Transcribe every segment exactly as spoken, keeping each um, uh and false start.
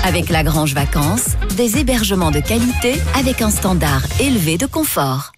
Avec Lagrange Vacances, des hébergements de qualité avec un standard élevé de confort.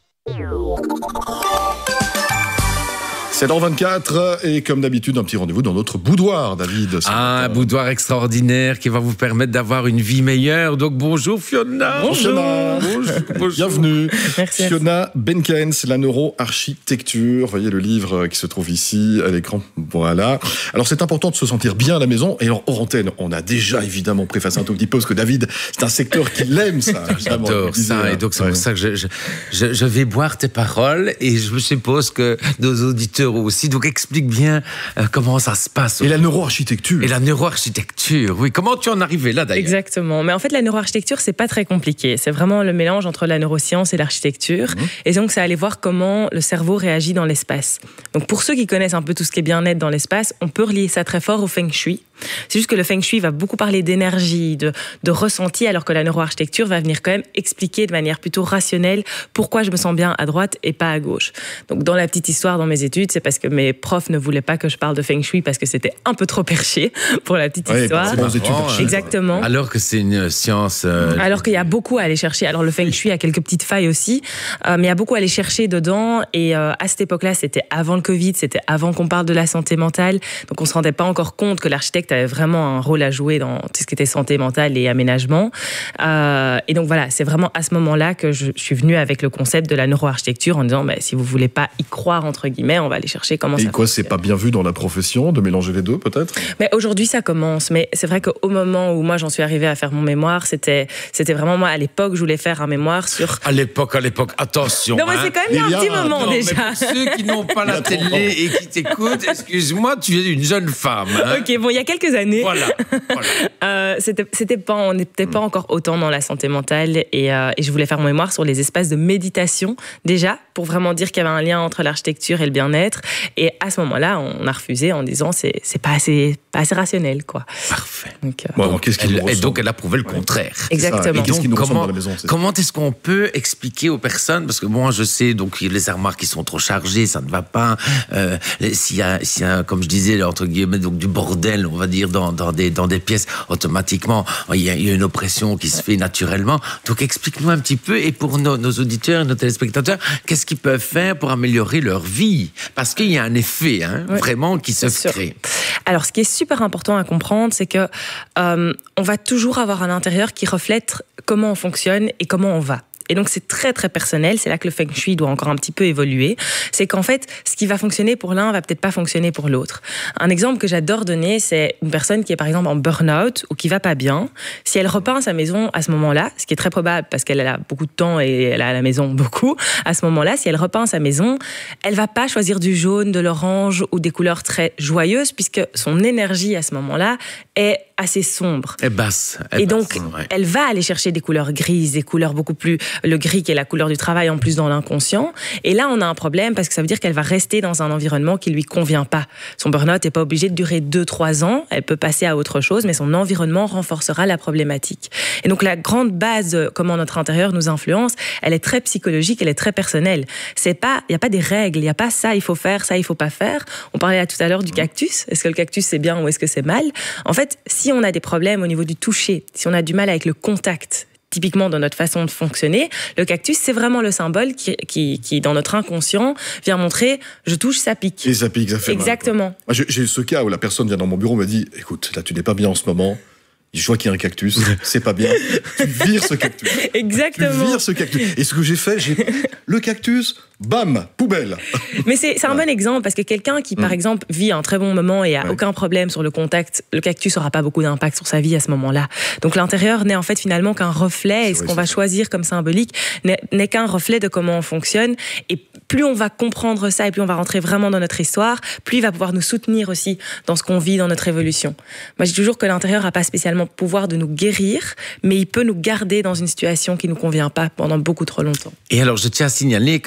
sept heures vingt-quatre et comme d'habitude, un petit rendez-vous dans notre boudoir, David. Ah, un boudoir extraordinaire qui va vous permettre d'avoir une vie meilleure. Donc bonjour Fiona. Bonjour. Fiona. Bonjour. bonjour. Bienvenue. Merci. Fiona Benkens, la neuroarchitecture. Vous voyez le livre qui se trouve ici à l'écran. Voilà. Alors c'est important de se sentir bien à la maison. Et alors hors antenne, on a déjà évidemment préfacé un tout petit peu parce que David, c'est un secteur qu'il aime ça. J'adore ça. Et donc c'est ouais. pour ça que je, je, je, je vais boire tes paroles et je suppose que nos auditeurs aussi. Donc explique bien euh, comment ça se passe. Et la neuroarchitecture. Et la neuroarchitecture, oui. Comment tu en es arrivé là d'ailleurs? Exactement. Mais en fait, la neuroarchitecture, c'est pas très compliqué. C'est vraiment le mélange entre la neuroscience et l'architecture. Mmh. Et donc, c'est aller voir comment le cerveau réagit dans l'espace. Donc, pour ceux qui connaissent un peu tout ce qui est bien-être dans l'espace, on peut relier ça très fort au Feng Shui. C'est juste que le Feng Shui va beaucoup parler d'énergie, de, de ressenti, alors que la neuroarchitecture va venir quand même expliquer de manière plutôt rationnelle pourquoi je me sens bien à droite et pas à gauche. Donc, dans la petite histoire, dans mes études, c'est parce que mes profs ne voulaient pas que je parle de Feng Shui parce que c'était un peu trop perché pour la petite ouais, histoire. C'est bon, études perché, exactement. Alors que c'est une science. Euh... Alors qu'il y a beaucoup à aller chercher. Alors le Feng Shui a quelques petites failles aussi, euh, mais il y a beaucoup à aller chercher dedans. Et euh, à cette époque-là, c'était avant le Covid, c'était avant qu'on parle de la santé mentale. Donc on se rendait pas encore compte que l'architecte avait vraiment un rôle à jouer dans tout ce qui était santé mentale et aménagement. Euh, et donc voilà, c'est vraiment à ce moment-là que je, je suis venue avec le concept de la neuroarchitecture en disant, bah, si vous voulez pas y croire entre guillemets, on va aller chercher comment et ça quoi, fonctionne. C'est pas bien vu dans la profession de mélanger les deux, peut-être? Mais aujourd'hui, ça commence. Mais c'est vrai qu'au moment où moi j'en suis arrivée à faire mon mémoire, c'était c'était vraiment moi à l'époque, je voulais faire un mémoire sur. À l'époque, à l'époque, attention. Non, mais hein. c'est quand même il y a un petit moment non, déjà. Mais pour ceux qui n'ont pas la télé et qui t'écoutent, excuse-moi, tu es une jeune femme. Hein. Ok, bon, il y a quelques années. Voilà. voilà. euh, c'était c'était pas, on n'était pas encore autant dans la santé mentale et, euh, et je voulais faire mon mémoire sur les espaces de méditation déjà pour vraiment dire qu'il y avait un lien entre l'architecture et le bien-être. Et à ce moment-là, on a refusé en disant c'est c'est pas assez pas assez rationnel quoi. Parfait. Donc, euh, bon, alors, qu'est-ce elle, et donc elle a prouvé le contraire. Exactement. Et qu'est-ce qui nous comment, dans la maison, comment est-ce qu'on peut expliquer aux personnes, parce que moi je sais donc les armoires qui sont trop chargées, ça ne va pas. Euh, s'il y a s'il y a comme je disais entre guillemets donc du bordel, on va dire dans dans des dans des pièces, automatiquement il y a, il y a une oppression qui se fait naturellement. Donc explique-nous un petit peu et pour nos, nos auditeurs et nos téléspectateurs, qu'est-ce qu'ils peuvent faire pour améliorer leur vie, parce qu'il y a un effet hein, oui, vraiment qui se crée. Alors, ce qui est super important à comprendre, c'est que euh, on va toujours avoir un intérieur qui reflète comment on fonctionne et comment on va. Et donc, c'est très, très personnel. C'est là que le Feng Shui doit encore un petit peu évoluer. C'est qu'en fait, ce qui va fonctionner pour l'un va peut-être pas fonctionner pour l'autre. Un exemple que j'adore donner, c'est une personne qui est, par exemple, en burn-out ou qui va pas bien. Si elle repeint sa maison à ce moment-là, ce qui est très probable parce qu'elle a beaucoup de temps et elle a à la maison beaucoup, à ce moment-là, si elle repeint sa maison, elle va pas choisir du jaune, de l'orange ou des couleurs très joyeuses puisque son énergie à ce moment-là est assez sombre. Et basse. Et, et basse, donc, ouais. elle va aller chercher des couleurs grises, des couleurs beaucoup plus... Le gris qui est la couleur du travail en plus dans l'inconscient. Et là, on a un problème parce que ça veut dire qu'elle va rester dans un environnement qui lui convient pas. Son burn-out n'est pas obligé de durer deux trois ans. Elle peut passer à autre chose, mais son environnement renforcera la problématique. Et donc, la grande base de comment notre intérieur nous influence, elle est très psychologique, elle est très personnelle. C'est pas, il n'y a pas des règles, il n'y a pas ça, il faut faire, ça, il faut pas faire. On parlait là tout à l'heure du cactus. Est-ce que le cactus, c'est bien ou est-ce que c'est mal? En fait, si on a des problèmes au niveau du toucher, si on a du mal avec le contact, typiquement dans notre façon de fonctionner, le cactus, c'est vraiment le symbole qui, qui, qui dans notre inconscient, vient montrer « je touche, ça pique ». Et ça pique, ça fait Exactement. mal. Moi, j'ai, j'ai ce cas où la personne vient dans mon bureau et me dit « Écoute, là, tu n'es pas bien en ce moment. Je vois qu'il y a un cactus, c'est pas bien. Tu vires ce cactus. » Exactement. Tu vires ce cactus. Et ce que j'ai fait, j'ai pris le cactus, bam, poubelle. Mais c'est, c'est un ouais. bon exemple parce que quelqu'un qui, par mmh. exemple, vit un très bon moment et a ouais. aucun problème sur le contact, le cactus n'aura pas beaucoup d'impact sur sa vie à ce moment-là. Donc l'intérieur n'est en fait finalement qu'un reflet, et ce qu'on va choisir comme symbolique n'est, n'est qu'un reflet de comment on fonctionne. Et plus on va comprendre ça et plus on va rentrer vraiment dans notre histoire, plus il va pouvoir nous soutenir aussi dans ce qu'on vit, dans notre évolution. Moi, je dis toujours que l'intérieur n'a pas spécialement pouvoir de nous guérir, mais il peut nous garder dans une situation qui ne nous convient pas pendant beaucoup trop longtemps. Et alors, je tiens à signaler que, attention,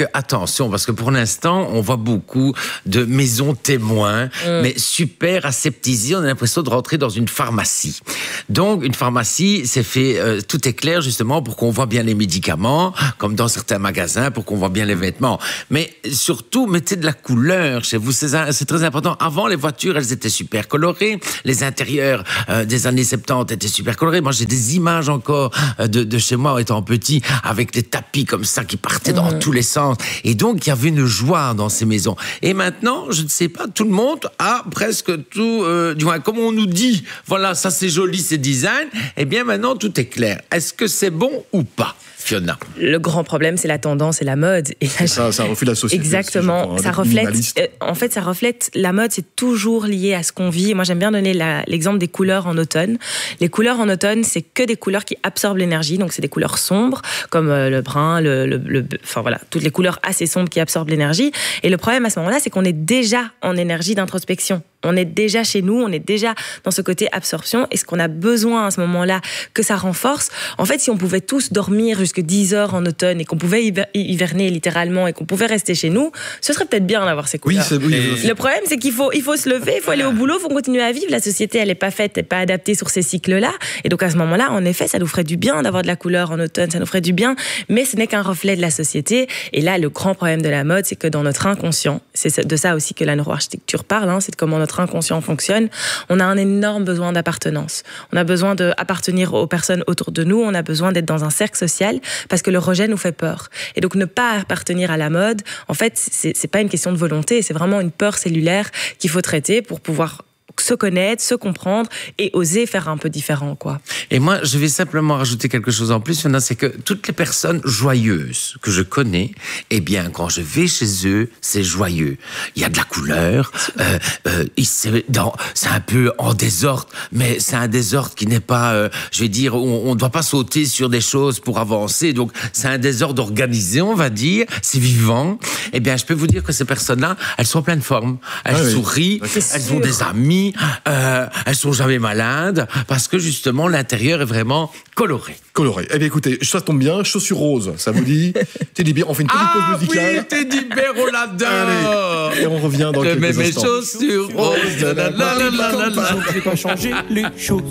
attention, parce que pour l'instant, on voit beaucoup de maisons témoins, mmh. mais super aseptisées. On a l'impression de rentrer dans une pharmacie. Donc, une pharmacie, c'est fait, euh, tout est clair justement pour qu'on voit bien les médicaments, comme dans certains magasins, pour qu'on voit bien les vêtements. Mais surtout, mettez de la couleur chez vous. C'est, c'est très important. Avant, les voitures, elles étaient super colorées. Les intérieurs euh, des années soixante-dix étaient super colorés. Moi, j'ai des images encore euh, de, de chez moi étant petit, avec des tapis comme ça qui partaient dans mmh. tous les sens. Et donc, il y avait une joie dans ces maisons. Et maintenant, je ne sais pas, tout le monde a presque tout, euh, du moins, comme on nous dit, voilà, ça c'est joli, c'est design. Eh bien, maintenant, tout est clair. Est-ce que c'est bon ou pas, Fiona? Le grand problème, c'est la tendance et la mode. Et là, ça, ça reflète la société. Exactement. Aussi, ça reflète. Euh, en fait, ça reflète. La mode, c'est toujours lié à ce qu'on vit. Et moi, j'aime bien donner la, l'exemple des couleurs en automne. Les couleurs en automne, c'est que des couleurs qui absorbent l'énergie. Donc, c'est des couleurs sombres, comme euh, le brun, le, le, le, enfin voilà, toutes les couleurs assez sombres qui absorbent l'énergie. Et le problème à ce moment-là, c'est qu'on est déjà en énergie d'introspection. On est déjà chez nous, on est déjà dans ce côté absorption. Et ce qu'on a besoin à ce moment-là, que ça renforce, en fait, si on pouvait tous dormir jusqu'à dix heures en automne et qu'on pouvait hiverner littéralement et qu'on pouvait rester chez nous, ce serait peut-être bien d'avoir ces couleurs. Oui, c'est, oui, le problème, c'est qu'il faut, il faut se lever, il faut aller au boulot, il faut continuer à vivre. La société, elle n'est pas faite, elle n'est pas adaptée sur ces cycles-là. Et donc, à ce moment-là, en effet, ça nous ferait du bien d'avoir de la couleur en automne, ça nous ferait du bien, mais ce n'est qu'un reflet de la société. Et là, le grand problème de la mode, c'est que dans notre inconscient, c'est de ça aussi que la neuroarchitecture parle, hein, c'est de comment notre inconscient fonctionne. On a un énorme besoin d'appartenance. On a besoin d'appartenir aux personnes autour de nous, on a besoin d'être dans un cercle social, parce que le rejet nous fait peur. Et donc, ne pas appartenir à la mode, en fait, c'est, c'est pas une question de volonté, c'est vraiment une peur cellulaire qu'il faut traiter pour pouvoir se connaître, se comprendre et oser faire un peu différent, quoi. Et moi, je vais simplement rajouter quelque chose en plus, c'est que toutes les personnes joyeuses que je connais, eh bien, quand je vais chez eux, c'est joyeux. Il y a de la couleur, euh, euh, c'est, dans, c'est un peu en désordre, mais c'est un désordre qui n'est pas, euh, je vais dire, on ne doit pas sauter sur des choses pour avancer, donc c'est un désordre organisé, on va dire, c'est vivant. Eh bien, je peux vous dire que ces personnes-là, elles sont en pleine forme, elles ah sourient, oui. elles sûr. ont des amis, Euh, elles sont jamais malades parce que justement l'intérieur est vraiment coloré. Coloré. Eh bien écoutez, ça tombe bien, chaussures roses, ça vous dit? Teddy Bear, on fait une petite ah, pause musicale. Ah oui, Teddy Bear, on l'adore. Allez, et on revient dans Je quelques mets instants. mes chaussures roses. J'ai pas changé les choses.